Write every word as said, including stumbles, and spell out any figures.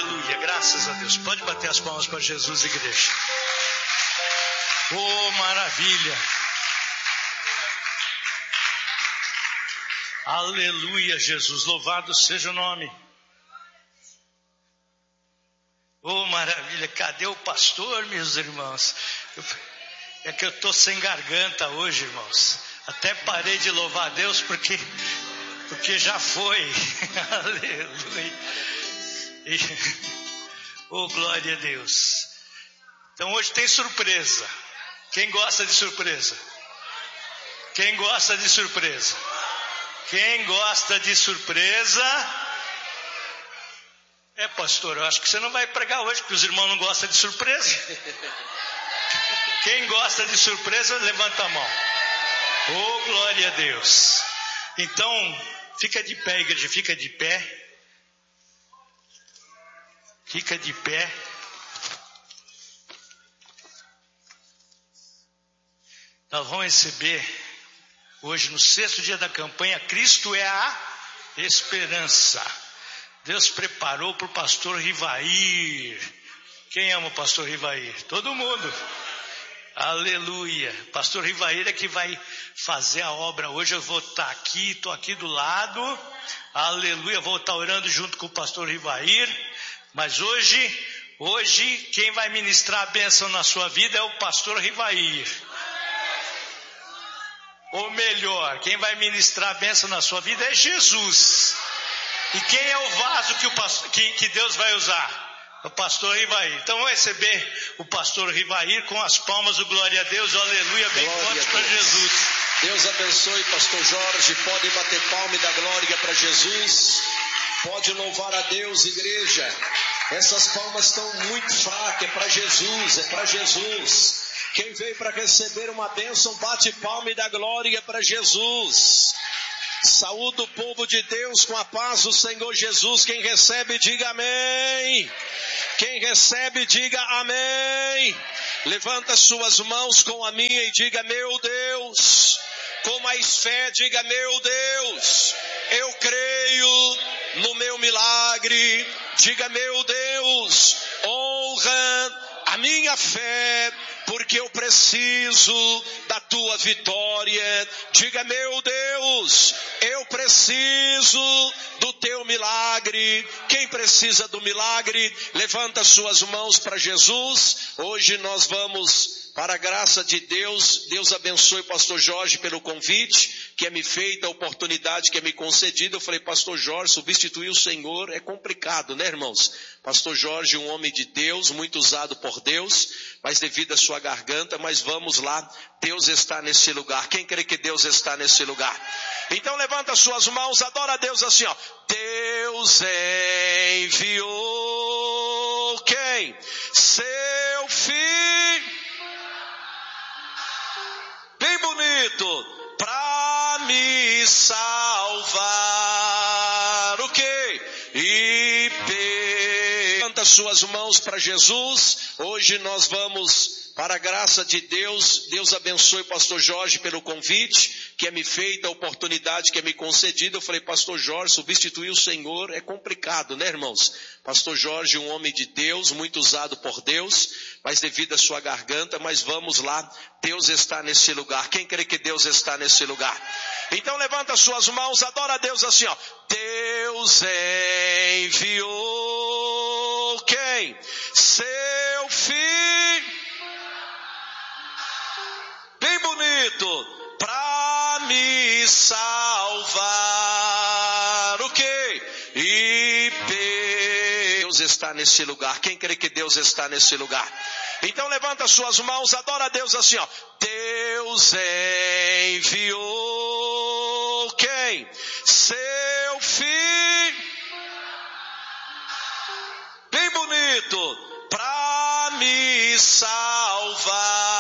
Aleluia, graças a Deus. Pode bater as palmas para Jesus, igreja. Oh, maravilha. Aleluia, Jesus, louvado seja o nome. Oh, maravilha, cadê o pastor, meus irmãos? Eu, é que eu estou sem garganta hoje, irmãos. Até parei de louvar a Deus porque, porque já foi. Aleluia. E, oh, glória a Deus. Então hoje tem surpresa. Quem gosta de surpresa? Quem gosta de surpresa? Quem gosta de surpresa? É, pastor, eu acho que você não vai pregar hoje, porque os irmãos não gostam de surpresa. Quem gosta de surpresa, levanta a mão. Oh, glória a Deus. Então, fica de pé, igreja, fica de pé. Fica de pé. Nós vamos receber hoje, no sexto dia da campanha, Cristo é a esperança. Deus preparou para o pastor Rivair. Quem ama o pastor Rivair? Todo mundo. Aleluia. Pastor Rivair é que vai fazer a obra hoje. Eu vou estar aqui, estou aqui do lado. Aleluia. Vou estar orando junto com o pastor Rivair. Mas hoje, hoje, quem vai ministrar a bênção na sua vida é o pastor Rivair. Ou melhor, quem vai ministrar a bênção na sua vida é Jesus. E quem é o vaso que, o pastor, que, que Deus vai usar? O pastor Rivair. Então vamos receber o pastor Rivair com as palmas do glória a Deus, aleluia, bem forte para Jesus. Deus abençoe, pastor Jorge. Pode bater palma e dar glória para Jesus. Pode louvar a Deus, igreja. Essas palmas estão muito fracas, é para Jesus, é para Jesus. Quem veio para receber uma bênção, bate palma e dá glória para Jesus. Saúde o povo de Deus com a paz do Senhor Jesus. Quem recebe, diga amém. Quem recebe, diga amém. Levanta suas mãos com a minha e diga, meu Deus. Com mais fé, diga, meu Deus. Eu creio no meu milagre. Diga, meu Deus. Honra a minha fé, porque eu preciso da tua vitória. Diga, meu Deus, eu preciso do teu milagre. Quem precisa do milagre, levanta suas mãos para Jesus. Hoje nós vamos, para a graça de Deus, Deus abençoe o pastor Jorge pelo convite que é me feita, a oportunidade que é me concedida. Eu falei, pastor Jorge, substituir o Senhor é complicado, né, irmãos? Pastor Jorge, um homem de Deus, muito usado por Deus, mas devido à sua garganta, mas vamos lá, Deus está nesse lugar. Quem crê que Deus está nesse lugar? Então levanta suas mãos, adora a Deus assim, ó. Deus enviou quem? Seu filho. Bem bonito. Pra me salvar. O quê? E levanta suas mãos para Jesus. Hoje nós vamos, para a graça de Deus, Deus abençoe o pastor Jorge pelo convite que é me feita, a oportunidade que é me concedida. Eu falei, pastor Jorge, substituir o Senhor é complicado, né, irmãos? Pastor Jorge, um homem de Deus, muito usado por Deus, mas devido à sua garganta, mas vamos lá, Deus está nesse lugar. Quem crê que Deus está nesse lugar? Então levanta suas mãos, adora a Deus assim, ó. Deus enviou quem? Seu filho. Bem bonito. Pra me salvar. O quê? E Deus está nesse lugar. Quem crê que Deus está nesse lugar? Então levanta suas mãos, adora a Deus assim, ó. Deus enviou quem? Seu filho. Bem bonito. Pra me salvar.